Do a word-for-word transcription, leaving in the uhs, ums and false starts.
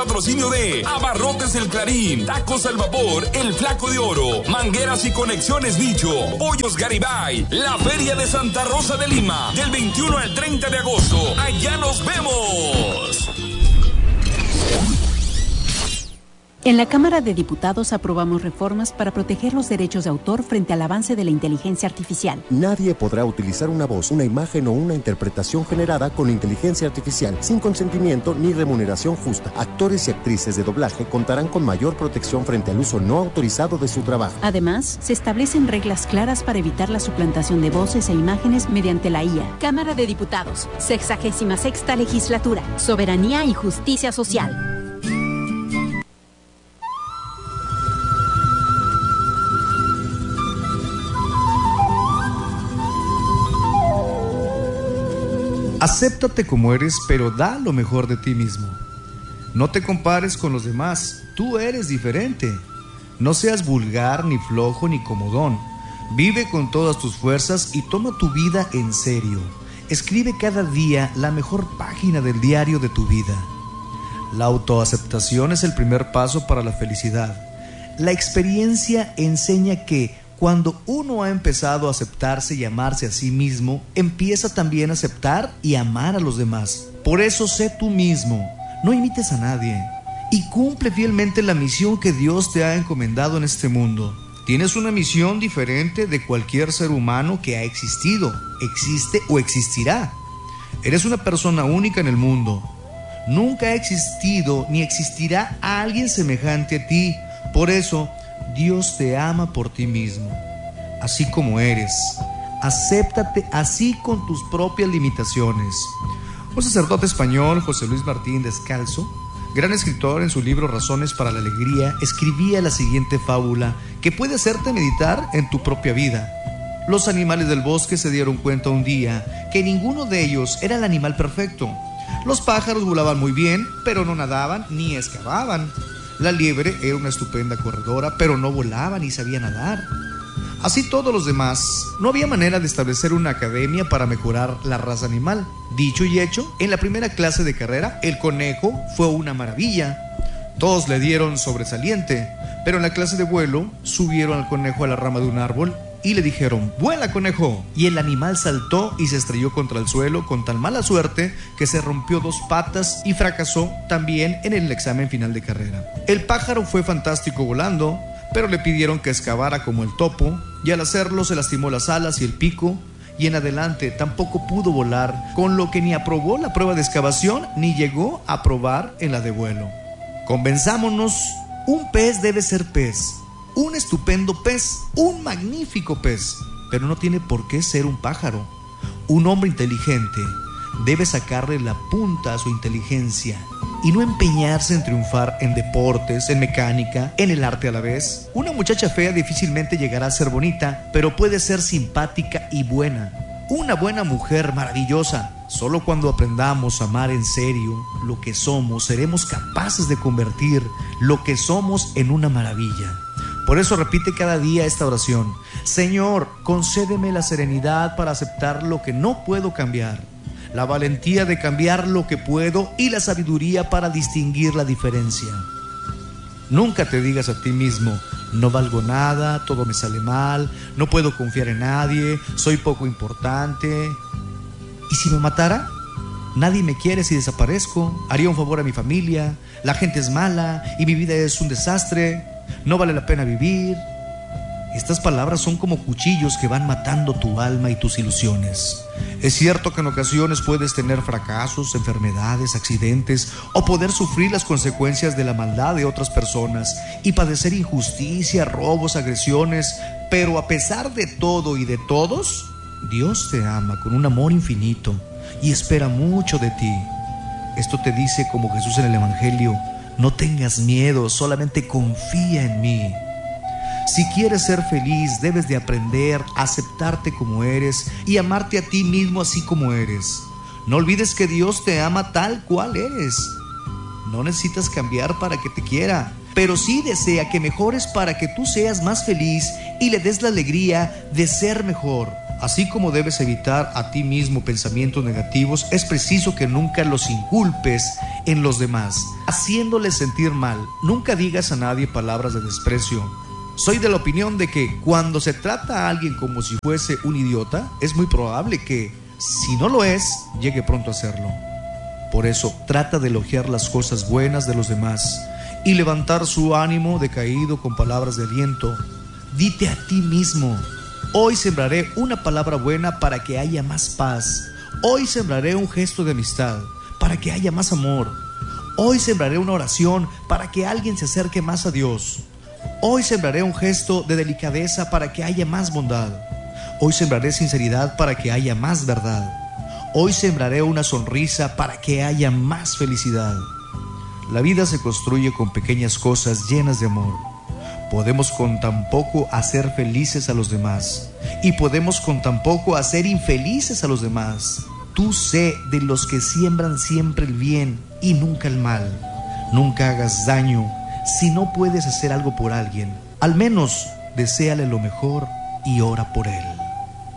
patrocinio de Abarrotes El Clarín, Tacos al Vapor, El Flaco de Oro, Mangueras y Conexiones Dicho, Pollos Garibay, la Feria de Santa Rosa de Lima, del veintiuno al treinta de agosto. ¡Allá nos vemos! En la Cámara de Diputados aprobamos reformas para proteger los derechos de autor frente al avance de la inteligencia artificial. Nadie podrá utilizar una voz, una imagen o una interpretación generada con inteligencia artificial sin consentimiento ni remuneración justa. Actores y actrices de doblaje contarán con mayor protección frente al uso no autorizado de su trabajo. Además, se establecen reglas claras para evitar la suplantación de voces e imágenes mediante la I A. Cámara de Diputados, sexagésima sexta legislatura, soberanía y justicia social. Acéptate como eres, pero da lo mejor de ti mismo. No te compares con los demás, tú eres diferente. No seas vulgar, ni flojo, ni comodón. Vive con todas tus fuerzas y toma tu vida en serio. Escribe cada día la mejor página del diario de tu vida. La autoaceptación es el primer paso para la felicidad. La experiencia enseña que cuando uno ha empezado a aceptarse y amarse a sí mismo, empieza también a aceptar y amar a los demás. Por eso sé tú mismo, no imites a nadie y cumple fielmente la misión que Dios te ha encomendado en este mundo. Tienes una misión diferente de cualquier ser humano que ha existido, existe o existirá. Eres una persona única en el mundo. Nunca ha existido ni existirá alguien semejante a ti. Por eso, Dios te ama por ti mismo, así como eres. Acéptate así con tus propias limitaciones. Un sacerdote español, José Luis Martín Descalzo, gran escritor, en su libro Razones para la Alegría, escribía la siguiente fábula que puede hacerte meditar en tu propia vida. Los animales del bosque se dieron cuenta un día que ninguno de ellos era el animal perfecto. Los pájaros volaban muy bien, pero no nadaban ni excavaban. La liebre era una estupenda corredora, pero no volaba ni sabía nadar. Así todos los demás. No había manera de establecer una academia para mejorar la raza animal. Dicho y hecho, en la primera clase de carrera, el conejo fue una maravilla. Todos le dieron sobresaliente, pero en la clase de vuelo, subieron al conejo a la rama de un árbol y le dijeron: ¡vuela, conejo! Y el animal saltó y se estrelló contra el suelo con tan mala suerte que se rompió dos patas y fracasó también en el examen final de carrera. El pájaro fue fantástico volando, pero le pidieron que excavara como el topo, y al hacerlo se lastimó las alas y el pico, y en adelante tampoco pudo volar, con lo que ni aprobó la prueba de excavación ni llegó a aprobar en la de vuelo. Convenzámonos, un pez debe ser pez. Un estupendo pez, un magnífico pez, pero no tiene por qué ser un pájaro. Un hombre inteligente debe sacarle la punta a su inteligencia y no empeñarse en triunfar en deportes, en mecánica, en el arte a la vez. Una muchacha fea difícilmente llegará a ser bonita, pero puede ser simpática y buena. Una buena mujer maravillosa. Solo cuando aprendamos a amar en serio lo que somos, seremos capaces de convertir lo que somos en una maravilla. Por eso repite cada día esta oración: Señor, concédeme la serenidad para aceptar lo que no puedo cambiar, la valentía de cambiar lo que puedo y la sabiduría para distinguir la diferencia. Nunca te digas a ti mismo: no valgo nada, todo me sale mal, no puedo confiar en nadie, soy poco importante. ¿Y si me matara? Nadie me quiere si desaparezco, haría un favor a mi familia, la gente es mala y mi vida es un desastre. No vale la pena vivir. Estas palabras son como cuchillos que van matando tu alma y tus ilusiones. Es cierto que en ocasiones puedes tener fracasos, enfermedades, accidentes o poder sufrir las consecuencias de la maldad de otras personas y padecer injusticia, robos, agresiones, pero a pesar de todo y de todos, Dios te ama con un amor infinito y espera mucho de ti. Esto te dice como Jesús en el Evangelio: no tengas miedo, solamente confía en mí. Si quieres ser feliz, debes de aprender a aceptarte como eres y amarte a ti mismo así como eres. No olvides que Dios te ama tal cual eres. No necesitas cambiar para que te quiera, pero sí desea que mejores para que tú seas más feliz y le des la alegría de ser mejor. Así como debes evitar a ti mismo pensamientos negativos, es preciso que nunca los inculpes en los demás, haciéndoles sentir mal. Nunca digas a nadie palabras de desprecio. Soy de la opinión de que cuando se trata a alguien como si fuese un idiota, es muy probable que, si no lo es, llegue pronto a serlo. Por eso, trata de elogiar las cosas buenas de los demás y levantar su ánimo decaído con palabras de aliento. Dite a ti mismo: hoy sembraré una palabra buena para que haya más paz. Hoy sembraré un gesto de amistad para que haya más amor. Hoy sembraré una oración para que alguien se acerque más a Dios. Hoy sembraré un gesto de delicadeza para que haya más bondad. Hoy sembraré sinceridad para que haya más verdad. Hoy sembraré una sonrisa para que haya más felicidad. La vida se construye con pequeñas cosas llenas de amor. Podemos con tan poco hacer felices a los demás, y podemos con tan poco hacer infelices a los demás. Tú sé de los que siembran siempre el bien y nunca el mal. Nunca hagas daño. Si no puedes hacer algo por alguien, al menos deséale lo mejor y ora por él.